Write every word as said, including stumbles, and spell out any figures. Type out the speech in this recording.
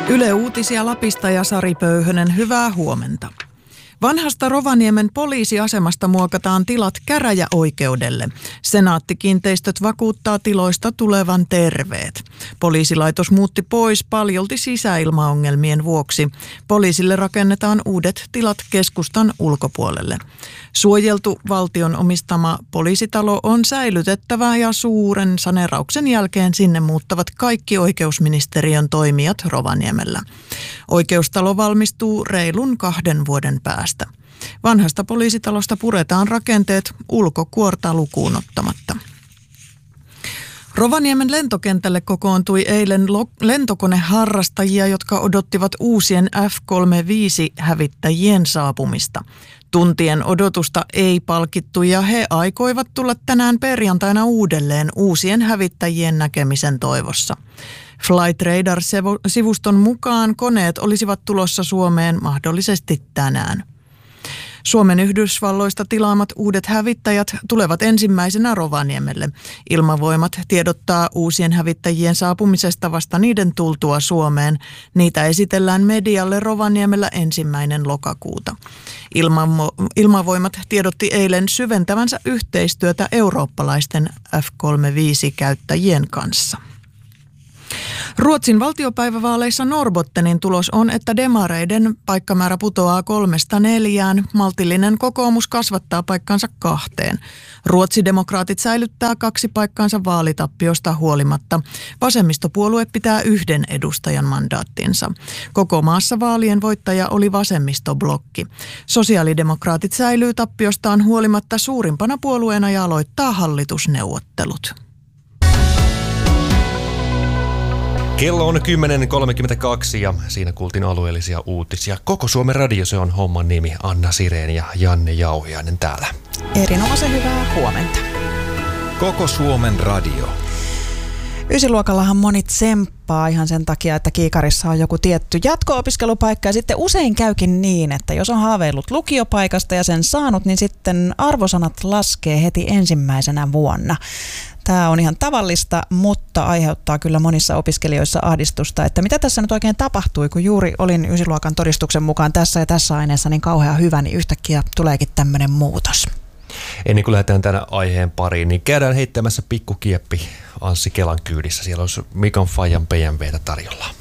Yle Uutisia Lapista ja Sari Pöyhönen, hyvää huomenta. Vanhasta Rovaniemen poliisiasemasta muokataan tilat käräjäoikeudelle. Senaatti-kiinteistöt vakuuttaa tiloista tulevan terveet. Poliisilaitos muutti pois paljolti sisäilmaongelmien vuoksi. Poliisille rakennetaan uudet tilat keskustan ulkopuolelle. Suojeltu valtion omistama poliisitalo on säilytettävä ja suuren saneerauksen jälkeen sinne muuttavat kaikki oikeusministeriön toimijat Rovaniemellä. Oikeustalo valmistuu reilun kahden vuoden päästä. Vanhasta poliisitalosta puretaan rakenteet ulkokuorta lukuun ottamatta. Rovaniemen lentokentälle kokoontui eilen lentokoneharrastajia, jotka odottivat uusien F kolmekymmentäviisi-hävittäjien saapumista. Tuntien odotusta ei palkittu ja he aikoivat tulla tänään perjantaina uudelleen uusien hävittäjien näkemisen toivossa. Flight Radar-sivuston mukaan koneet olisivat tulossa Suomeen mahdollisesti tänään. Suomen Yhdysvalloista tilaamat uudet hävittäjät tulevat ensimmäisenä Rovaniemelle. Ilmavoimat tiedottaa uusien hävittäjien saapumisesta vasta niiden tultua Suomeen. Niitä esitellään medialle Rovaniemellä ensimmäinen lokakuuta. Ilmavo- Ilmavoimat tiedotti eilen syventävänsä yhteistyötä eurooppalaisten F kolmekymmentäviisi-käyttäjien kanssa. Ruotsin valtiopäivävaaleissa Norrbottenin tulos on, että demareiden paikkamäärä putoaa kolmesta neljään. Maltillinen kokoomus kasvattaa paikkansa kahteen. Ruotsidemokraatit säilyttää kaksi paikkaansa vaalitappiosta huolimatta. Vasemmistopuolue pitää yhden edustajan mandaattinsa. Koko maassa vaalien voittaja oli vasemmistoblokki. Sosiaalidemokraatit säilyy tappiostaan huolimatta suurimpana puolueena ja aloittaa hallitusneuvottelut. Kello on kymmenen kolmekymmentäkaksi ja siinä kuultiin alueellisia uutisia. Koko Suomen radio, se on homman nimi. Anna Sireen ja Janne Jauhiainen täällä. Erinomaisen hyvää huomenta. Koko Suomen radio. Ysiluokallahan moni tsemppaa ihan sen takia, että kiikarissa on joku tietty jatko-opiskelupaikka ja sitten usein käykin niin, että jos on haaveillut lukiopaikasta ja sen saanut, niin sitten arvosanat laskee heti ensimmäisenä vuonna. Tämä on ihan tavallista, mutta aiheuttaa kyllä monissa opiskelijoissa ahdistusta, että mitä tässä nyt oikein tapahtui, kun juuri olin ysiluokan todistuksen mukaan tässä ja tässä aineessa niin kauhean hyvä, niin yhtäkkiä tuleekin tämmöinen muutos. Ennen kuin lähdetään tänä aiheen pariin, niin käydään heittämässä pikkukieppi Anssi Kelan kyydissä. Siellä olisi Mikon Fajan B M W:tä tarjolla.